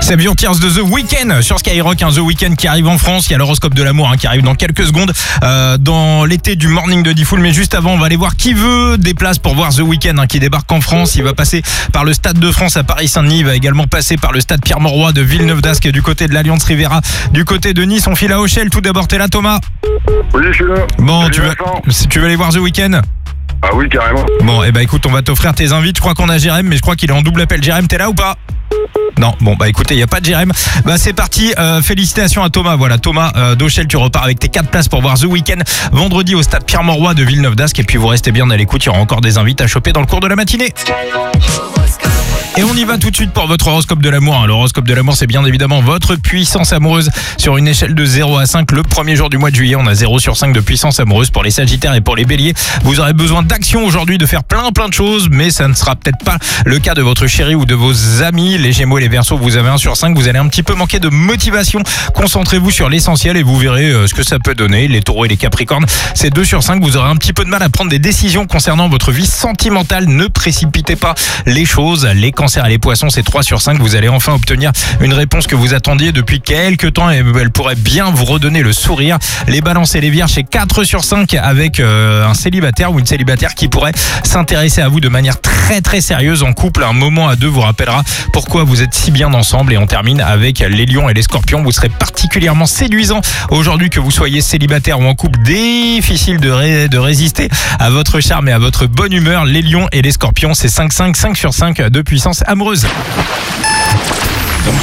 Savion Tears de The Weeknd sur Skyrock, The Weeknd qui arrive en France. Il y a l'horoscope de l'amour qui arrive dans quelques secondes dans l'été du Morning de Diffoul. Mais juste avant, on va aller voir qui veut des places pour voir The Weeknd qui débarque en France. Il va passer par le Stade de France à Paris-Saint-Denis. Il va également passer par le Stade Pierre-Mauroy de Villeneuve-d'Ascq du côté de l'Alliance Riviera, du côté de Nice. On file à Auchel. Tout d'abord, t'es là, Thomas? Oui, je suis là. Bon, Salut, tu veux aller voir The Weeknd? Ah oui, carrément. Bon, écoute, on va t'offrir tes invites. Je crois qu'on a Jérém, mais je crois qu'il est en double appel. Jérém, t'es là ou pas? Non, bon écoutez, il n'y a pas de Jérém. C'est parti, félicitations à Thomas. Voilà, Thomas d'Auchel, tu repars avec tes 4 places pour voir The Weeknd vendredi au Stade Pierre-Mauroy de Villeneuve-d'Ascq. Et puis vous restez bien à l'écoute, il y aura encore des invites à choper dans le cours de la matinée. Et on y va tout de suite pour votre horoscope de l'amour. L'horoscope de l'amour, c'est bien évidemment votre puissance amoureuse sur une échelle de 0 à 5. Le premier jour du mois de juillet, on a 0 sur 5 de puissance amoureuse pour les Sagittaires et pour les Béliers. Vous aurez besoin d'action aujourd'hui, de faire plein de choses, mais ça ne sera peut-être pas le cas de votre chéri ou de vos amis. Les Gémeaux et les Verseaux, vous avez 1 sur 5. Vous allez un petit peu manquer de motivation. Concentrez-vous sur l'essentiel et vous verrez ce que ça peut donner. Les Taureaux et les Capricornes, c'est 2 sur 5. Vous aurez un petit peu de mal à prendre des décisions concernant votre vie sentimentale. Ne précipitez pas les choses. Les Cancers et les Poissons, c'est 3 sur 5. Vous allez enfin obtenir une réponse que vous attendiez depuis quelques temps et elle pourrait bien vous redonner le sourire. Les Balances et les Vierges, c'est 4 sur 5 avec un célibataire ou une célibataire qui pourrait s'intéresser à vous de manière très sérieuse en couple. Un moment à deux vous rappellera pourquoi vous êtes si bien ensemble. Et on termine avec les Lions et les Scorpions. Vous serez particulièrement séduisant aujourd'hui, que vous soyez célibataire ou en couple. Difficile de résister à votre charme et à votre bonne humeur. Les Lions et les Scorpions, c'est 5 sur 5 de puissance amoureuse.